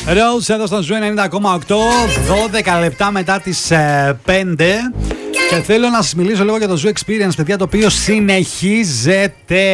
Rose εδώ στο Ζου 90,8, 12 λεπτά μετά τις 5. Και θέλω να σας μιλήσω λίγο για το Zoo Experience, παιδιά, το οποίο συνεχίζεται.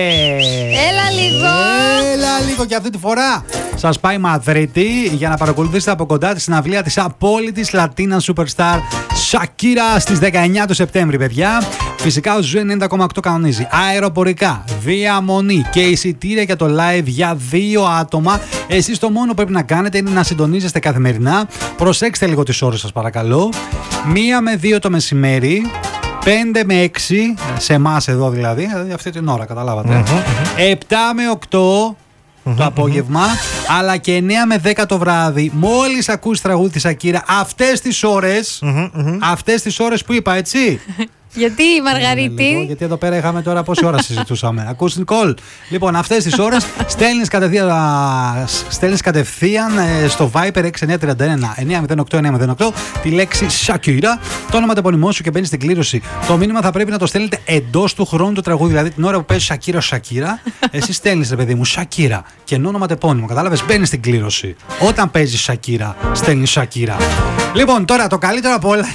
Έλα λίγο και αυτή τη φορά. Σας πάει Μαδρίτη για να παρακολουθήσετε από κοντά τη συναυλία της απόλυτης Latina Superstar Shakira στις 19 του Σεπτέμβρη, παιδιά. Φυσικά ο Zoo 90,8 κανονίζει αεροπορικά, διαμονή και εισιτήρια για το live για 2 άτομα. Εσείς το μόνο που πρέπει να κάνετε είναι να συντονίζεστε καθημερινά. Προσέξτε λίγο τις ώρες σας, παρακαλώ. 1 με 2 το μεσημέρι, 5 με 6 σε εμάς εδώ δηλαδή αυτή την ώρα, καταλάβατε. 7 με 8 το απόγευμα, αλλά και 9 με 10 το βράδυ. Μόλις ακούσει τραγούδι της Σακύρα, αυτές τις ώρες που είπα, έτσι. Γιατί η Μαργαρίτη. Γιατί εδώ πέρα είχαμε τώρα πόση ώρα συζητούσαμε. Ακούς, Νικόλ? Λοιπόν, αυτές τις ώρες στέλνεις κατευθείαν στο Viper 6931 908 τη λέξη Shakira, το όνομα του επωνυμό σου και μπαίνεις στην κλήρωση. Το μήνυμα θα πρέπει να το στέλνετε εντός του χρόνου του τραγούδι. Δηλαδή την ώρα που παίζει Shakira, εσύ στέλνεις, ρε παιδί μου, Shakira και όνομα του επώνυμο. Κατάλαβες, μπαίνεις στην κλήρωση. Όταν παίζει Shakira, στέλνεις Shakira. Λοιπόν, τώρα το καλύτερο από όλα.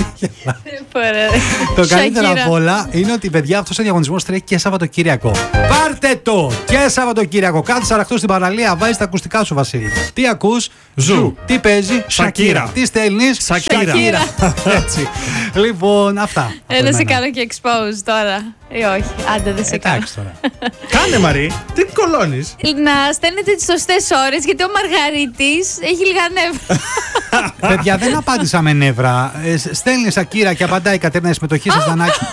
Το καλύτερο από όλα είναι ότι, παιδιά, αυτός ο διαγωνισμός τρέχει και Σαββατοκύριακο. Πάρτε το και Σαββατοκύριακο. Κάτσε σαραχτού στην παραλία, βάζεις τα ακουστικά σου, Βασίλη. Τι ακούς? Ζου. Τι παίζει? Shakira. Τι στέλνεις? Shakira. Έτσι. Λοιπόν, αυτά. Δεν σε κάνω και expose τώρα. Ή όχι, άντε δεν σε κάνω. Κάνε, Μαρή, τι κολώνεις? Να στέλνετε τις σωστές ώρες, γιατί ο Μαργαρίτης έχει λίγα νεύρα. Παιδιά, δεν απάντησα με νεύρα. Στέλνει Σακύρα και απαντάει η Κατερίνα, η συμμετοχή σας ήταν άκυρη.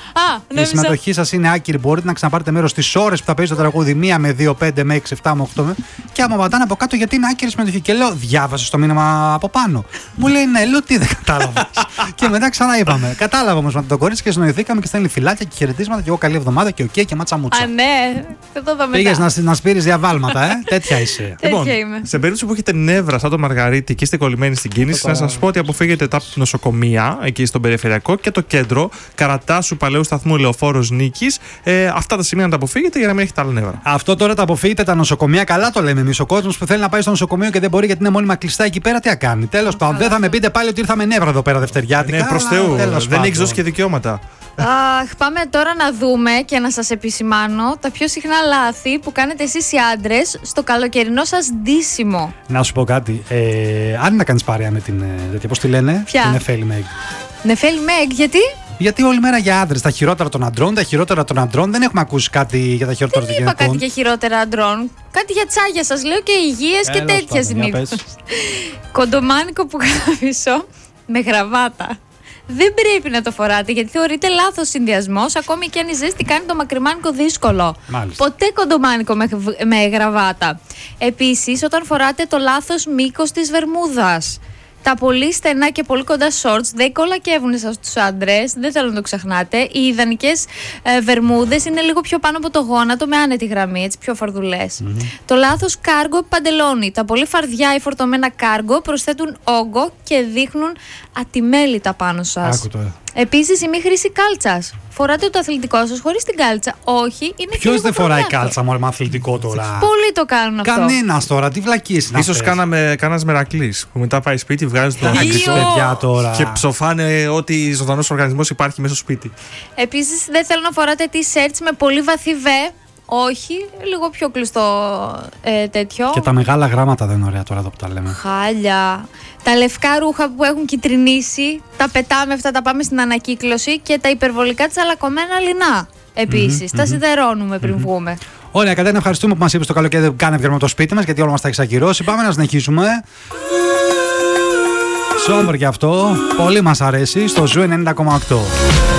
Η συμμετοχή σας είναι άκυρη. Μπορείτε να ξαναπάρετε μέρος στις ώρες που θα παίζει το τραγούδι 1 με 2, 5 με 6, 7 με 8. Και άμα πατάνε από κάτω, γιατί είναι άκυρη συμμετοχή. Και λέω, διάβασες το μήνυμα από πάνω? Μου λέει, ναι, λέω, τι δεν κατάλαβα. Και μετά ξανά είπαμε. Κατάλαβα όμως με το κορίτσι και συνοηθήκαμε και στέλνει φυλάκια και χαιρετίσματα. Και εγώ καλή εβδομάδα και οκ και μάτσα μούτσα. Α, ναι, θα το δω μετά. Πήγες να σπείρεις διαβάλματα, τέτοια είσαι. Λοιπόν, σε περίπτωση που έχετε νεύρα σαν το Μαργαρίτη και είστε κολλημένοι στην κίνηση, να σας πω ότι αποφύγετε τα νοσοκομεία εκεί στον περιφερειακό και το κέντρο, Καρατάσου, Παλαιού Σταθμού, Λεωφόρος Νίκης. Αυτά τα σημεία να τα αποφύγετε για να μην έχετε άλλα νεύρα. Αυτό τώρα τα αποφύγετε τα νοσοκομεία, καλά το λέμε εμείς. Ο κόσμος που θέλει να πάει στο νοσοκομείο και δεν μπορεί γιατί είναι μόνιμα κλειστά εκεί πέρα, τι να κάνει? Τέλος πάντων, δεν θα με πείτε πάλι ότι ήρθαμε νεύρα εδώ πέρα Δευτεριάτικα. Ναι, προς Θεού. Δεν έχει δώσει και δικαιώματα. Πάμε τώρα να δούμε και να σας επισημάνω τα πιο συχνά λάθη που κάνετε εσείς οι άντρες στο καλοκαιρινό σας ντύσιμο. Να σου πω κάτι. Αν να κάνεις παρέα με την. Πώς τη λένε? Ποια? Την Νεφέλη Μέγ. Νεφέλη Μέγ, γιατί? Γιατί όλη μέρα για άντρες, τα χειρότερα των αντρών, τα χειρότερα των αντρών. Δεν έχουμε ακούσει κάτι για τα χειρότερα των γυναικών. Δεν είπα κάτι για χειρότερα αντρών. Κάτι για τσάγια σας λέω και υγείες και τέτοια συνήθως. Κοντομάνικο που γράφησω με γραβάτα. Δεν πρέπει να το φοράτε γιατί θεωρείται λάθος συνδυασμός, ακόμη και αν η ζέστη κάνει το μακριμάνικο δύσκολο. Μάλιστα. Ποτέ κοντομάνικο με γραβάτα. Επίσης, όταν φοράτε το λάθος μήκος της βερμούδας. Τα πολύ στενά και πολύ κοντά shorts δεν κολακεύουν στους άντρες, δεν θέλω να το ξεχνάτε. Οι ιδανικές βερμούδες είναι λίγο πιο πάνω από το γόνατο με άνετη γραμμή, έτσι πιο φαρδουλές. Το λάθος κάργο παντελόνι. Τα πολύ φαρδιά ή φορτωμένα κάργο προσθέτουν όγκο και δείχνουν ατιμέλητα πάνω σας. Επίσης, η μη χρήση κάλτσας. Φοράτε το αθλητικό σας χωρίς την κάλτσα. Όχι, είναι Ποιος δεν φοράει κάλτσα μόνο με αθλητικό τώρα? Πολλοί το κάνουν αυτό. Κανένας τώρα, τι βλακίες είναι. Ίσως κάνας μερακλής που μετά πάει σπίτι, βγάζει το παιδιά τώρα. Και ψοφάνε ό,τι ζωντανός οργανισμός υπάρχει μέσα στο σπίτι. Επίσης, δεν θέλω να φοράτε t-shirts με πολύ βαθύ βε. Όχι, λίγο πιο κλειστό τέτοιο. Και τα μεγάλα γράμματα δεν είναι ωραία τώρα εδώ που τα λέμε. Χάλια. Τα λευκά ρούχα που έχουν κυτρινήσει, τα πετάμε αυτά, τα πάμε στην ανακύκλωση. Και τα υπερβολικά τσαλακωμένα λινά. Επίσης, τα σιδερώνουμε πριν βγούμε. Ωραία, Κατέρινα, ευχαριστούμε που μας είπες το καλοκαίρι που κάνει βγαίνουμε το σπίτι μας, γιατί όλα μας τα έχεις ακυρώσει. Πάμε να συνεχίσουμε. Σόμπερ και αυτό. Πολύ μας αρέσει στο Ζου 90,8.